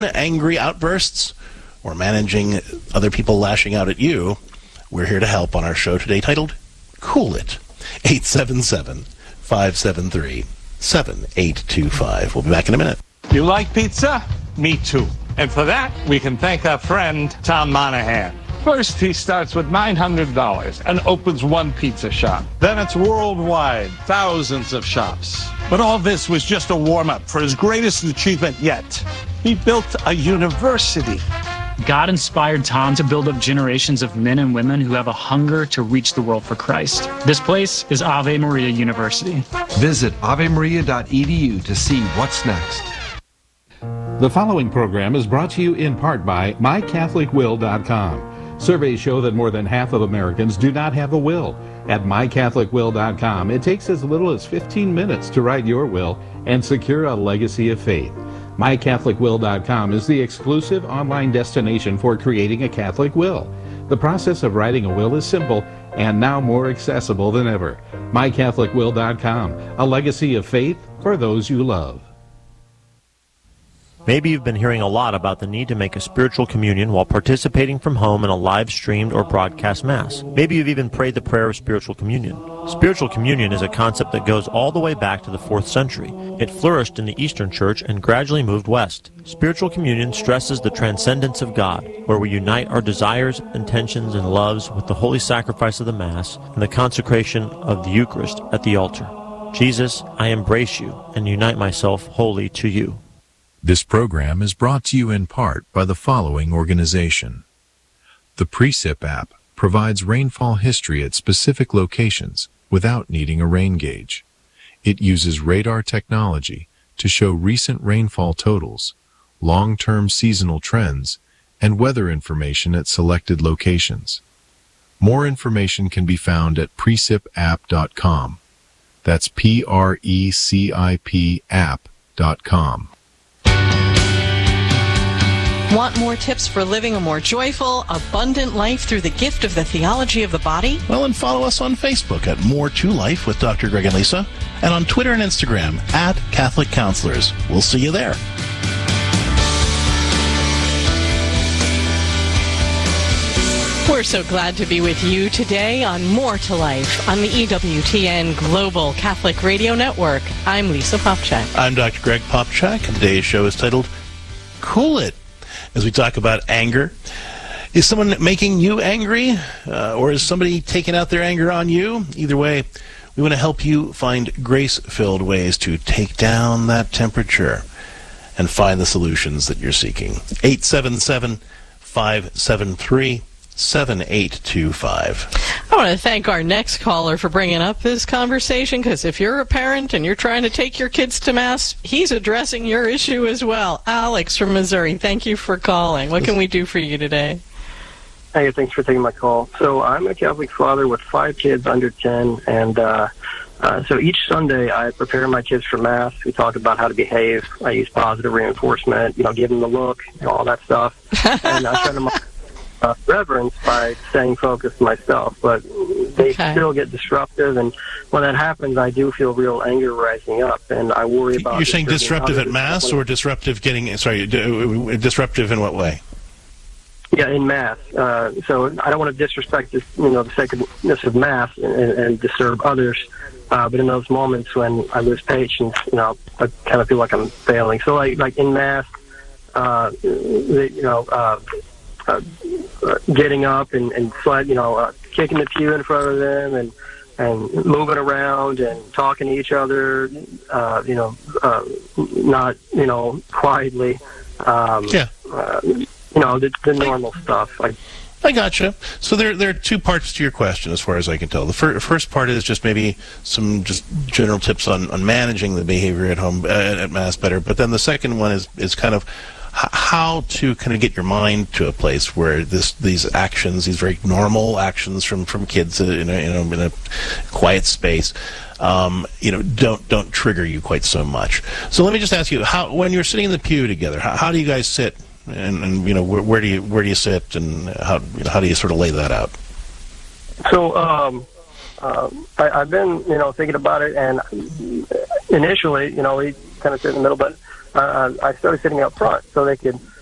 angry outbursts or managing other people lashing out at you, we're here to help on our show today titled Cool It. 877-573-7825. We'll be back in a minute. You like pizza? Me too. And for that, we can thank our friend Tom Monahan. First, he starts with $900 and opens one pizza shop. Then it's worldwide, thousands of shops. But all this was just a warm-up for his greatest achievement yet. He built a university. God inspired Tom to build up generations of men and women who have a hunger to reach the world for Christ. This place is Ave Maria University. Visit avemaria.edu to see what's next. The following program is brought to you in part by MyCatholicWill.com. Surveys show that more than half of Americans do not have a will. At MyCatholicWill.com, it takes as little as 15 minutes to write your will and secure a legacy of faith. MyCatholicWill.com is the exclusive online destination for creating a Catholic will. The process of writing a will is simple and now more accessible than ever. MyCatholicWill.com, a legacy of faith for those you love. Maybe you've been hearing a lot about the need to make a spiritual communion while participating from home in a live-streamed or broadcast Mass. Maybe you've even prayed the prayer of spiritual communion. Spiritual communion is a concept that goes all the way back to the 4th century. It flourished in the Eastern Church and gradually moved west. Spiritual communion stresses the transcendence of God, where we unite our desires, intentions, and loves with the holy sacrifice of the Mass and the consecration of the Eucharist at the altar. Jesus, I embrace you and unite myself wholly to you. This program is brought to you in part by the following organization. The Precip app provides rainfall history at specific locations without needing a rain gauge. It uses radar technology to show recent rainfall totals, long-term seasonal trends, and weather information at selected locations. More information can be found at precipapp.com. That's PRECIP app.com. Want more tips for living a more joyful, abundant life through the gift of the theology of the body? Well, and follow us on Facebook at More to Life with Dr. Greg and Lisa, and on Twitter and Instagram at Catholic Counselors. We'll see you there. We're so glad to be with you today on More to Life on the EWTN Global Catholic Radio Network. I'm Lisa Popchak. I'm Dr. Greg Popchak, and today's show is titled Cool It. As we talk about anger, is someone making you angry, or is somebody taking out their anger on you? Either way, we want to help you find grace-filled ways to take down that temperature and find the solutions that you're seeking. 877-573-7825. I want to thank our next caller for bringing up this conversation, because if you're a parent and you're trying to take your kids to Mass, he's addressing your issue as well. Alex from Missouri, thank you for calling. What can we do for you today? Hey, thanks for taking my call. So I'm a Catholic father with 5 kids under 10, and so each Sunday I prepare my kids for Mass. We talk about how to behave. I use positive reinforcement, give them the look, all that stuff. And I try to reverence by staying focused myself, but they still get disruptive, and when that happens, I do feel real anger rising up, and I worry about... You're saying disruptive at Mass, or disruptive disruptive in what way? Yeah, in Mass. So I don't want to disrespect the sacredness of Mass and disturb others, but in those moments when I lose patience, I kind of feel like I'm failing. So like in Mass, getting up and kicking the pew in front of them and moving around and talking to each other, not quietly. The normal stuff. I gotcha. So there are 2 parts to your question, as far as I can tell. The first part is just maybe some just general tips on managing the behavior at home at Mass better. But then the second one is kind of how to kind of get your mind to a place where these actions, these very normal actions from kids in a quiet space, don't trigger you quite so much. So let me just ask you, when you're sitting in the pew together, how do you guys sit, and where do you sit, and how do you sort of lay that out? So I've been thinking about it, and initially kind of sit in the middle, but I started sitting out front so they could